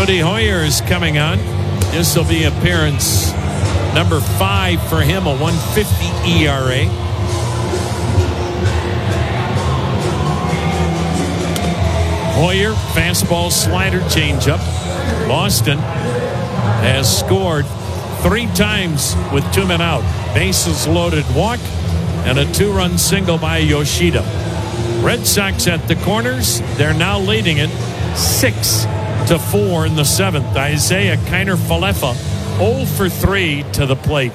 Cody Hoyer is coming on. This will be appearance number 5 for him, a 1.50 ERA. Hoyer, fastball, slider, changeup. Boston has scored 3 times with 2 men out. Bases loaded walk and a 2-run single by Yoshida. Red Sox at the corners. They're now leading it 6-4 in the 7th. Isaiah Kiner-Falefa 0 for 3 to the plate.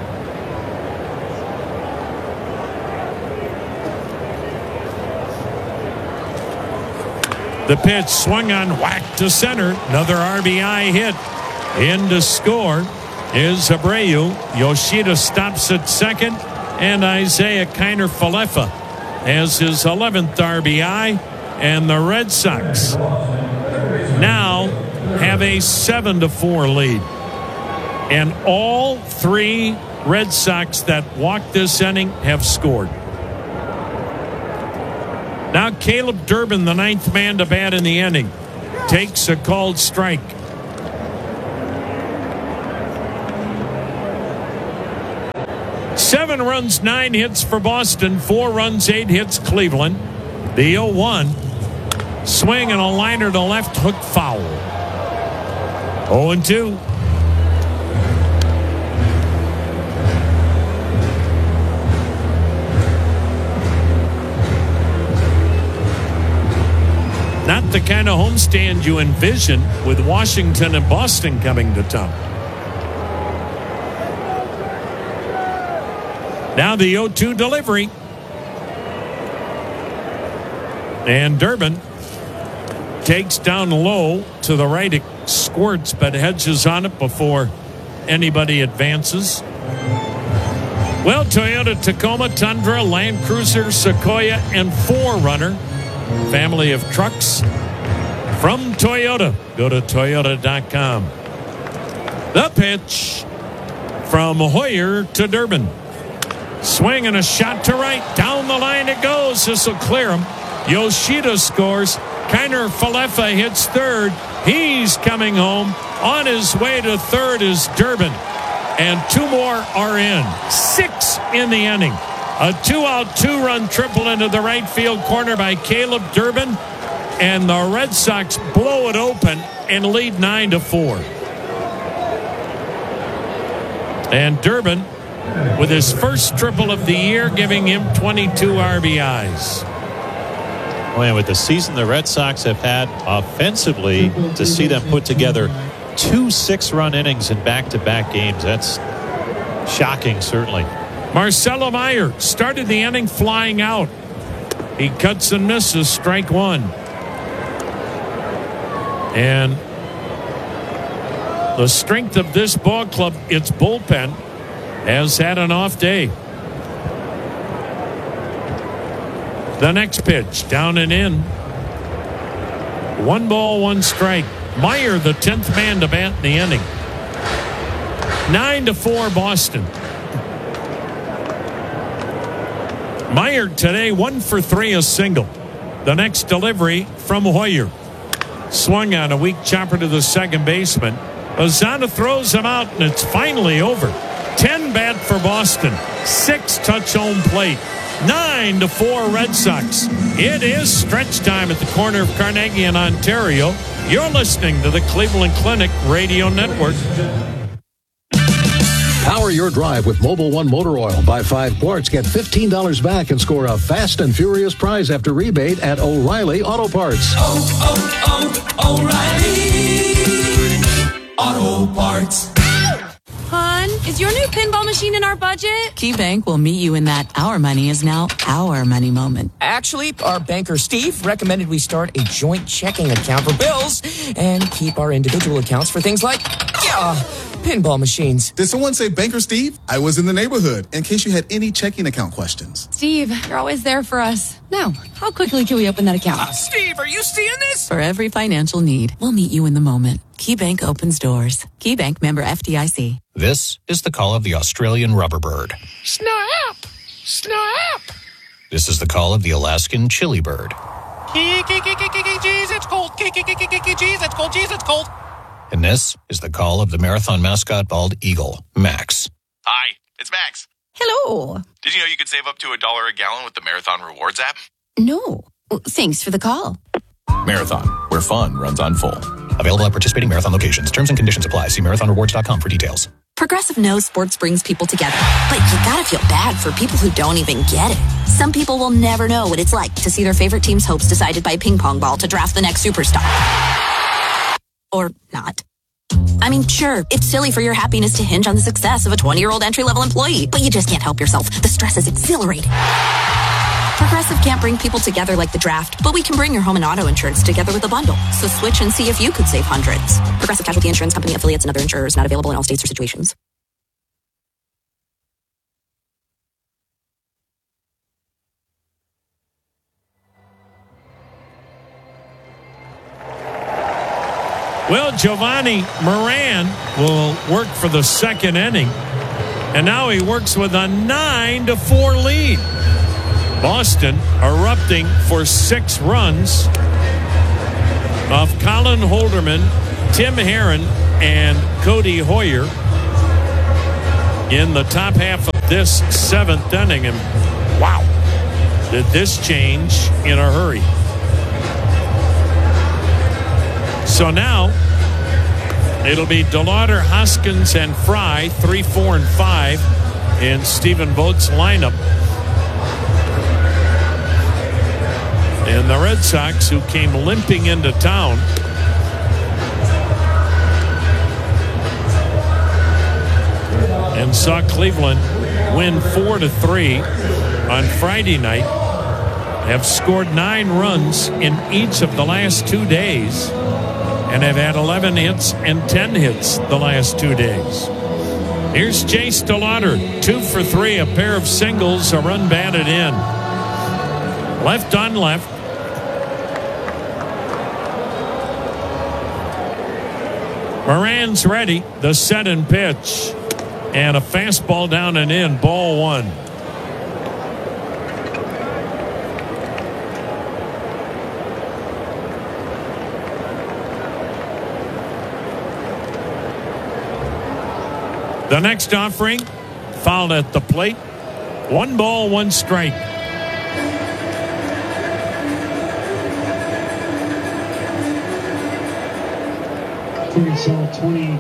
The pitch swung on, whack to center. Another RBI hit. In to score is Abreu. Yoshida stops at second, and Isaiah Kiner-Falefa has his 11th RBI, and the Red Sox now have a 7-4 lead. And all 3 Red Sox that walked this inning have scored. Now Caleb Durbin, the 9th man to bat in the inning, takes a called strike. Seven runs, 9 hits for Boston. 4 runs, 8 hits Cleveland. The 0-1 swing and a liner to left, hook foul. 0-2. Not the kind of homestand you envision with Washington and Boston coming to town. Now the 0-2 delivery. And Durbin takes down low to the right. It squirts but hedges on it before anybody advances. Well, Toyota Tacoma, Tundra, Land Cruiser, Sequoia, and 4Runner. Family of trucks from Toyota. Go to Toyota.com. The pitch from Hoyer to Durbin. Swing and a shot to right. Down the line it goes. This will clear him. Yoshida scores. Kiner-Falefa hits third. He's coming home. On his way to third is Durbin. And 2 more are in. 6 in the inning. A 2-out, 2-run triple into the right field corner by Caleb Durbin. And the Red Sox blow it open and lead 9-4. And Durbin with his first triple of the year, giving him 22 RBIs. Well, with the season the Red Sox have had offensively, to see them put together 2 6-run innings in back-to-back games, that's shocking, certainly. Marcelo Meyer started the inning flying out. He cuts and misses, strike 1. And the strength of this ball club, its bullpen, has had an off day. The next pitch, down and in. 1 ball, 1 strike. Meyer, the 10th man to bat in the inning. 9-4 Boston. Meyer today 1 for 3, a single. The next delivery from Hoyer. Swung on, a weak chopper to the second baseman. Ozuna throws him out, and it's finally over. 10 bad for Boston. 6 touch home plate. 9-4 Red Sox. It is stretch time at the corner of Carnegie and Ontario. You're listening to the Cleveland Clinic Radio Network. Power your drive with Mobil 1 motor oil. Buy 5 quarts, get $15 back, and score a fast and furious prize after rebate at O'Reilly Auto Parts. O'Reilly Auto Parts. Hon, is your new pinball machine in our budget? KeyBank will meet you in that our money is now our money moment. Actually, our banker Steve recommended we start a joint checking account for bills and keep our individual accounts for things like pinball machines. Did someone say Banker Steve? I was in the neighborhood in case you had any checking account questions. Steve, you're always there for us. Now, how quickly can we open that account? Steve, are you seeing this? For every financial need, we'll meet you in the moment. KeyBank opens doors. KeyBank, member FDIC. This is the call of the Australian rubberbird. Snap! Snap! This is the call of the Alaskan chili bird. Jeez, it's cold. Jeez, it's cold. Jeez, it's cold. And this is the call of the marathon mascot bald eagle, Max. Hi, it's Max. Hello. Did you know you could save up to $1 a gallon with the Marathon Rewards app? No. Thanks for the call. Marathon, where fun runs on full. Available at participating marathon locations. Terms and conditions apply. See marathonrewards.com for details. Progressive knows sports brings people together, but you gotta feel bad for people who don't even get it. Some people will never know what it's like to see their favorite team's hopes decided by a ping pong ball to draft the next superstar. Or not. I mean, sure, it's silly for your happiness to hinge on the success of a 20-year-old entry-level employee, but you just can't help yourself. The stress is exhilarating. Progressive can't bring people together like the draft, but we can bring your home and auto insurance together with a bundle. So switch and see if you could save hundreds. Progressive Casualty Insurance Company, affiliates, and other insurers not available in all states or situations. Well, Giovanni Moran will work for the second inning, and now he works with a 9-4 lead. Boston erupting for 6 runs of Colin Holderman, Tim Herron, and Cody Hoyer in the top half of this 7th inning. And wow, did this change in a hurry. So now it'll be DeLauder, Hoskins, and Fry, 3, 4, and 5 in Stephen Vogt's lineup. And the Red Sox, who came limping into town, and saw Cleveland win 4-3 on Friday night, have scored 9 runs in each of the last 2 days and have had 11 hits and 10 hits the last 2 days. Here's Chase DeLauder, 2 for 3, a pair of singles, a run batted in. Left on left. Moran's ready. The set and pitch. And a fastball down and in. Ball 1. The next offering, fouled at the plate. 1 ball, 1 strike. Ticket sold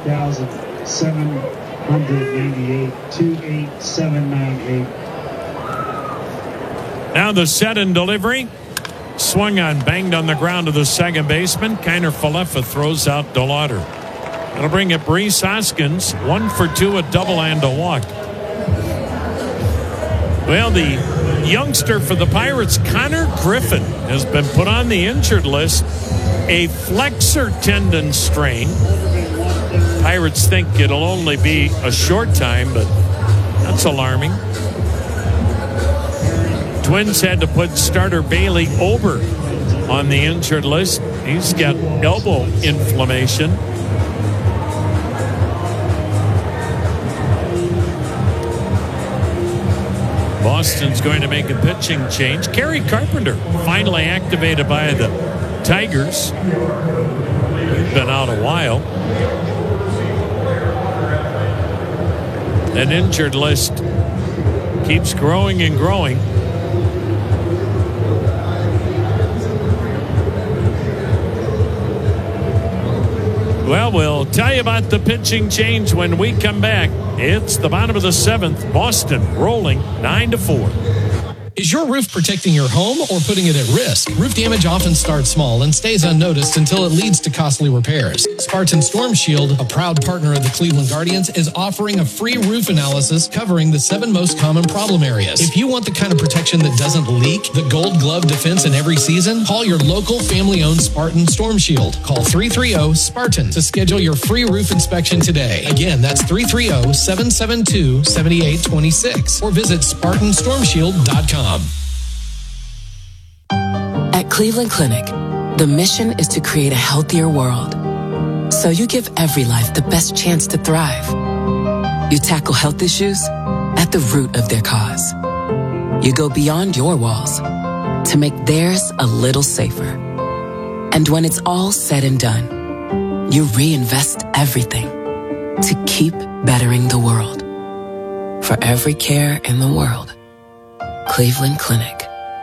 28,798, 28798. Now the set and delivery. Swung on, banged on the ground to the second baseman. Kiner Falefa throws out DeLauder. That'll bring up Rhys Hoskins, 1 for 2, a double and a walk. Well, the youngster for the Pirates, Connor Griffin, has been put on the injured list. A flexor tendon strain. Pirates think it'll only be a short time, but that's alarming. Twins had to put starter Bailey Ober on the injured list. He's got elbow inflammation. Boston's going to make a pitching change. Kerry Carpenter finally activated by the Tigers. He's been out a while. An injured list keeps growing and growing. Well, we'll tell you about the pitching change when we come back. It's the bottom of the 7th. Boston rolling 9-4. Is your roof protecting your home or putting it at risk? Roof damage often starts small and stays unnoticed until it leads to costly repairs. Spartan Storm Shield, a proud partner of the Cleveland Guardians, is offering a free roof analysis covering the 7 most common problem areas. If you want the kind of protection that doesn't leak, the Gold Glove defense in every season, call your local family-owned Spartan Storm Shield. Call 330-SPARTAN to schedule your free roof inspection today. Again, that's 330-772-7826 or visit SpartanStormShield.com. At Cleveland Clinic, the mission is to create a healthier world. So you give every life the best chance to thrive. You tackle health issues at the root of their cause. You go beyond your walls to make theirs a little safer. And when it's all said and done, you reinvest everything to keep bettering the world. For every care in the world, Cleveland Clinic.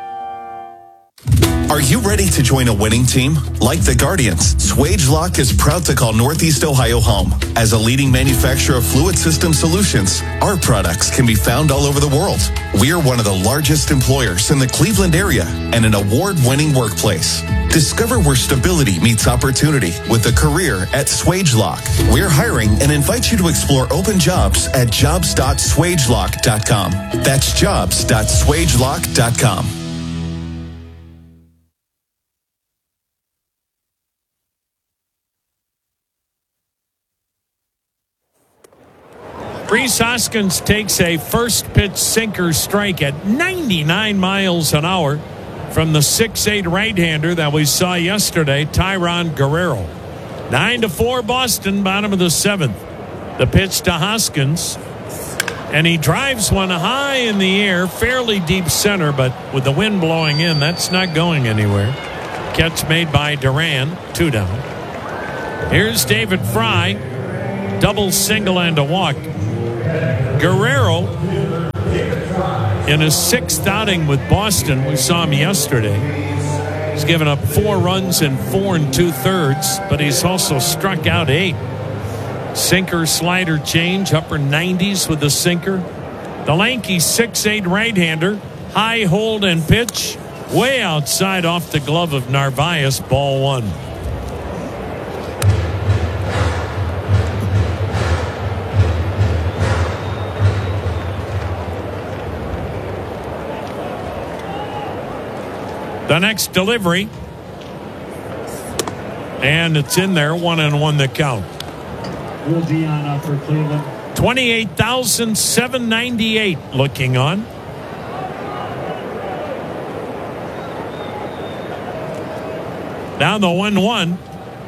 Are you ready to join a winning team? Like the Guardians, SwageLock is proud to call Northeast Ohio home. As a leading manufacturer of fluid system solutions, our products can be found all over the world. We are one of the largest employers in the Cleveland area and an award-winning workplace. Discover where stability meets opportunity with a career at SwageLock. We're hiring and invite you to explore open jobs at jobs.swagelock.com. That's jobs.swagelock.com. Rhys Hoskins takes a first pitch sinker strike at 99 miles an hour from the 6'8" right-hander that we saw yesterday, Tayron Guerrero. 9-4 Boston, bottom of the 7th. The pitch to Hoskins, and he drives one high in the air, fairly deep center, but with the wind blowing in, that's not going anywhere. Catch made by Duran, 2 down. Here's David Fry, double, single, and a walk. Guerrero, in his 6th outing with Boston, we saw him yesterday. He's given up 4 runs in 4 2/3, but he's also struck out 8. Sinker, slider change, upper 90s with the sinker. The lanky 6'8" right-hander, high hold and pitch, way outside off the glove of Narvaez, ball 1. The next delivery, and it's in there, 1-1 the count. Will Dion up for Cleveland. 28,798 looking on. Now the 1-1.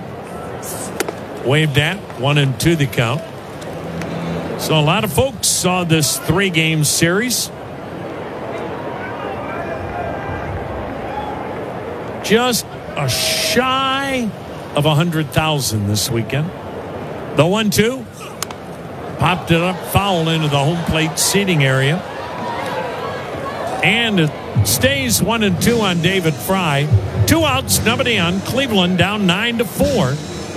Waved at, 1-2 the count. So a lot of folks saw this 3-game series. Just a shy of 100,000 this weekend. The 1-2 popped it up, foul into the home plate seating area. And it stays 1-2 on David Fry. 2 outs, nobody on. Cleveland down 9-4.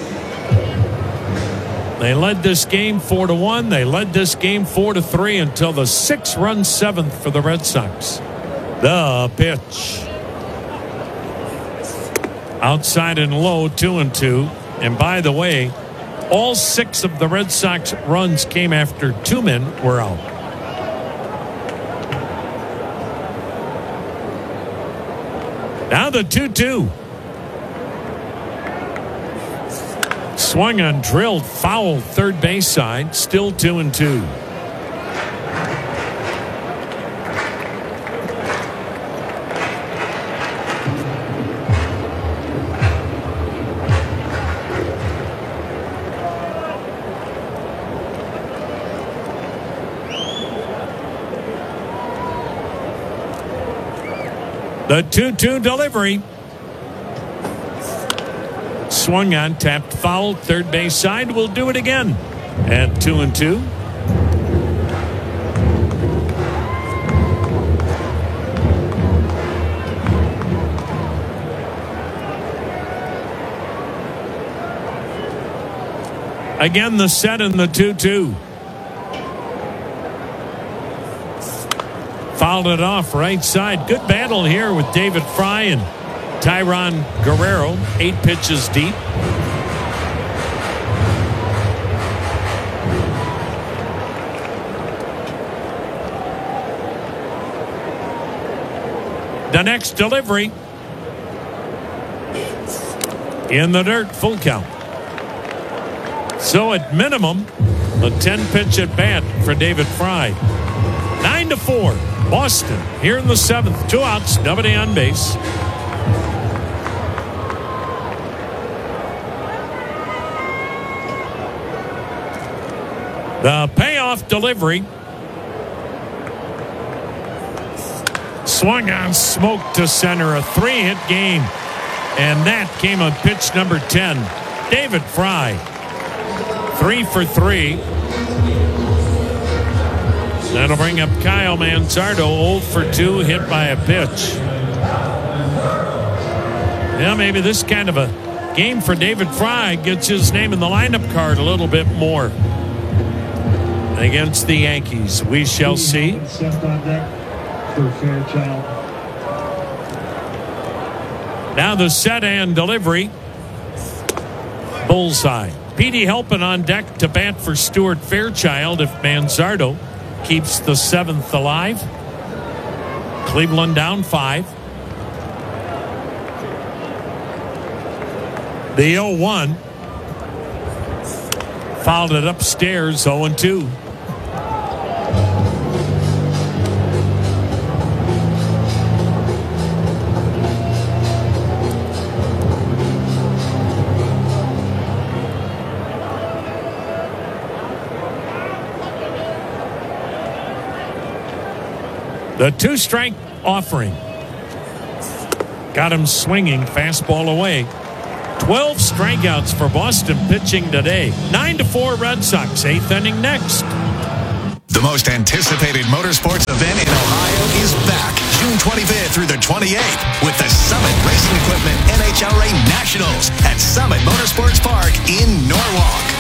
They led this game 4-1. They led this game 4-3 until the 6-run 7th for the Red Sox. The pitch. Outside and low, 2-2. And by the way, all 6 of the Red Sox runs came after 2 men were out. Now the 2-2. Swung on, drilled, foul, third base side, still 2-2. The 2-2 delivery. Swung on, tapped foul, third base side. We'll do it again at 2-2. Again, the set and the 2-2. Fouled it off right side. Good battle here with David Fry and Tayron Guerrero. 8 pitches deep. The next delivery. In the dirt, full count. So at minimum, a 10-pitch at bat for David Fry. 9-4. Boston here in the 7th. 2 outs, nobody on base. The payoff delivery. Swung on, smoked to center. A 3-hit game. And that came on pitch number 10. David Fry, 3 for 3. That'll bring up Kyle Manzardo, 0 for 2, hit by a pitch. Yeah, maybe this kind of a game for David Fry gets his name in the lineup card a little bit more against the Yankees. We shall see. Sent on deck for Fairchild. Now the set and delivery. Bullseye. Petey Helpin on deck to bat for Stuart Fairchild if Manzardo keeps the 7th alive. Cleveland down 5. The 0-1. Fouled it upstairs, 0-2. The 2-strike offering. Got him swinging, fastball away. 12 strikeouts for Boston pitching today. 9-4 Red Sox, 8th inning next. The most anticipated motorsports event in Ohio is back June 25th through the 28th with the Summit Racing Equipment NHRA Nationals at Summit Motorsports Park in Norwalk.